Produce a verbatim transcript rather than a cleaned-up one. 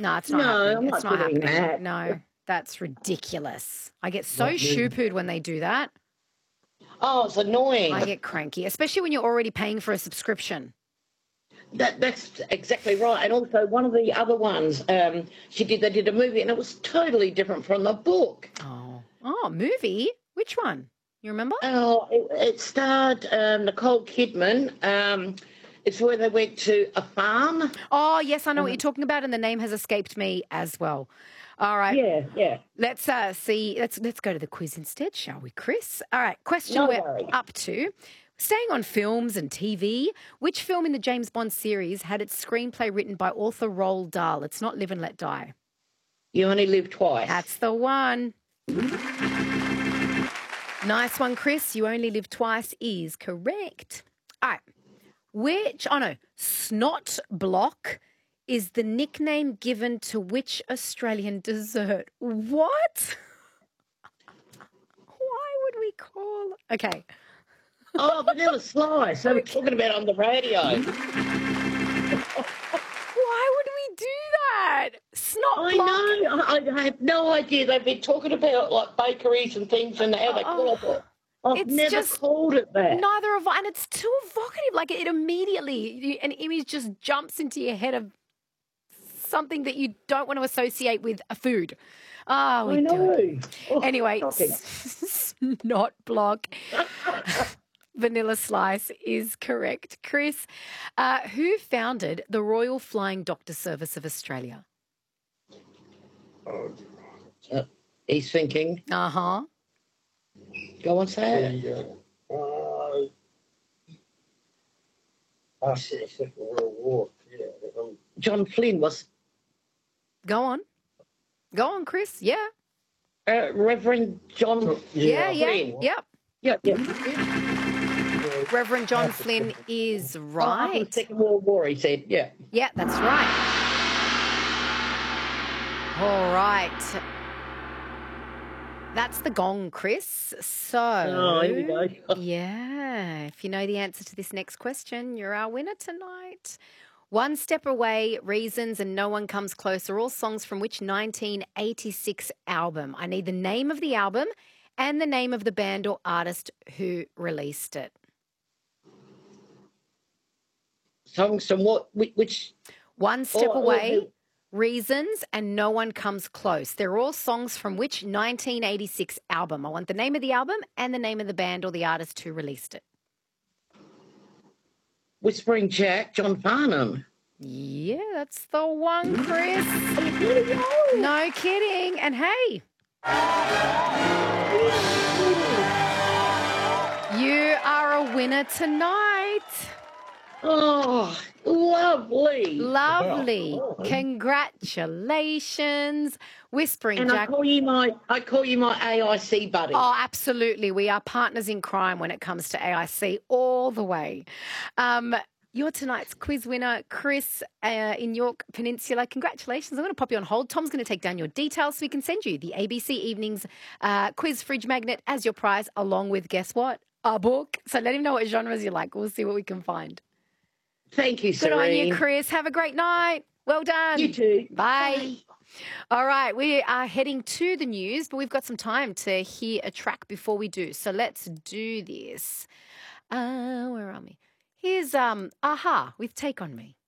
No, it's not No, happening. I'm It's not not doing happening. that. No, that's ridiculous. I get so Not me. shoo-pooed when they do that. Oh, it's annoying. I get cranky, especially when you're already paying for a subscription. That that's exactly right. And also one of the other ones, um, she did. They did a movie, and it was totally different from the book. Oh, oh, movie? Which one? You remember? Oh, it, it starred um, Nicole Kidman. Um, it's where they went to a farm. Oh, yes, I know what Um, you're talking about, and the name has escaped me as well. All right. yeah, yeah. Let's uh, see. Let's let's go to the quiz instead, shall we, Chris? All right. Question No we're worries. up to. Staying on films and T V, which film in the James Bond series had its screenplay written by author Roald Dahl? It's not Live and Let Die. You only live twice. That's the one. Nice one, Chris. You only live twice is correct. All right. Which, oh no, Snot Block is the nickname given to which Australian dessert? What? Why would we call... Okay. Oh, Vanilla Slice. They were talking about it on the radio. Why would we do that? Snot I Block. know. I, I have no idea. They've been talking about like bakeries and things and how they call it. I've It's never just called it that. Neither of, and it's too evocative. Like it immediately, an image just jumps into your head of something that you don't want to associate with a food. Oh, we I know. do it. Oh, Anyway, shocking. Snot Block. Vanilla Slice is correct. Chris, uh, who founded the Royal Flying Doctor Service of Australia? Oh, Uh, he's thinking. Uh-huh. Go on, say it. the, uh, uh, after the Second World War, yeah. Um, John Flynn was Go on. Go on, Chris. Yeah. uh, Reverend John. Yeah, yeah. Flynn. Yep. Yeah, yeah. Reverend John Flynn is After the right. Second World War, he said. Yeah. Yeah, that's right. All right. That's the gong, Chris. So, Oh, here we go. yeah, if you know the answer to this next question, you're our winner tonight. One Step Away, Reasons, and No One Comes Close are all songs from which nineteen eighty-six album? I need the name of the album and the name of the band or artist who released it. Songs from what? Which? which One Step Oh, oh, Away, who- Reasons, and No One Comes Close. They're all songs from which nineteen eighty-six album? I want the name of the album and the name of the band or the artist who released it. Whispering Jack, John Farnham. Yeah, that's the one, Chris. No kidding. And hey, you are a winner tonight. Oh, lovely. Lovely. Oh. Congratulations. Whispering And I Jack. call you my, I call you my A I C buddy. Oh, absolutely. We are partners in crime when it comes to A I C all the way. Um, you're tonight's quiz winner, Chris, uh, in York Peninsula. Congratulations. I'm going to pop you on hold. Tom's going to take down your details so we can send you the A B C Evenings uh, quiz fridge magnet as your prize, along with, guess what? A book. So let him know what genres you like. We'll see what we can find. Thank you, Good Serene. on you, Chris. Have a great night. Well done. You too. Bye. All right, we are heading to the news, but we've got some time to hear a track before we do. So let's do this. Uh, where are we? Here's um, Aha with Take On Me.